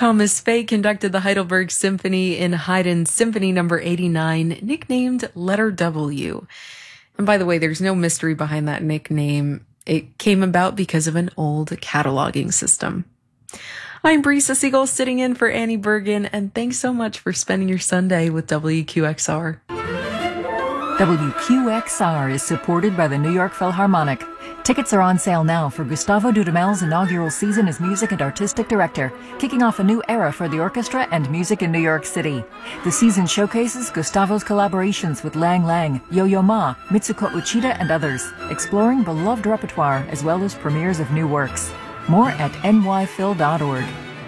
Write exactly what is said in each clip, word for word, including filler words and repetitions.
Thomas Fay conducted the Heidelberg Symphony in Haydn's Symphony number eighty-nine, nicknamed Letter W. And by the way, there's no mystery behind that nickname. It came about because of an old cataloging system. I'm Brisa Siegel, sitting in for Annie Bergen, and thanks so much for spending your Sunday with W Q X R. W Q X R is supported by the New York Philharmonic. Tickets are on sale now for Gustavo Dudamel's inaugural season as music and artistic director, kicking off a new era for the orchestra and music in New York City. The season showcases Gustavo's collaborations with Lang Lang, Yo-Yo Ma, Mitsuko Uchida, and others, exploring beloved repertoire as well as premieres of new works. More at N Y phil dot org.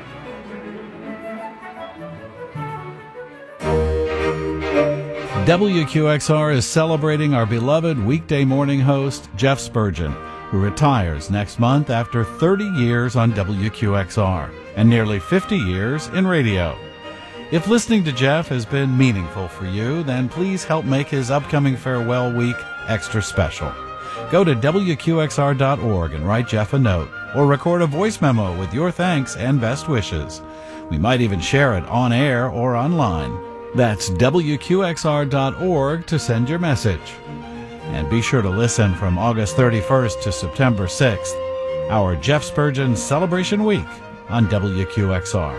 W Q X R is celebrating our beloved weekday morning host, Jeff Spurgeon, who retires next month after thirty years on W Q X R and nearly fifty years in radio. If listening to Jeff has been meaningful for you, then please help make his upcoming farewell week extra special. Go to W Q X R dot org and write Jeff a note, or record a voice memo with your thanks and best wishes. We might even share it on air or online. That's W Q X R dot org to send your message. And be sure to listen from August thirty-first to September sixth, our Jeff Spurgeon Celebration Week on W Q X R.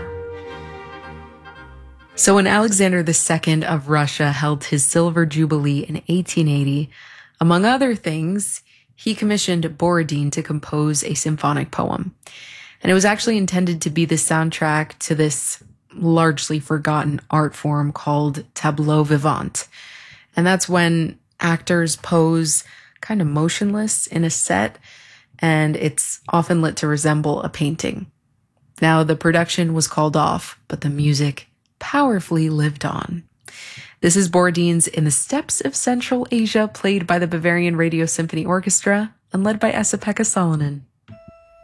So when Alexander the Second of Russia held his silver jubilee in eighteen eighty, among other things, he commissioned Borodin to compose a symphonic poem. And it was actually intended to be the soundtrack to this largely forgotten art form called tableau vivant. And that's when actors pose kind of motionless in a set, and it's often lit to resemble a painting. Now, the production was called off, but the music powerfully lived on. This is Borodin's In the Steppes of Central Asia, played by the Bavarian Radio Symphony Orchestra and led by Esa-Pekka Salonen.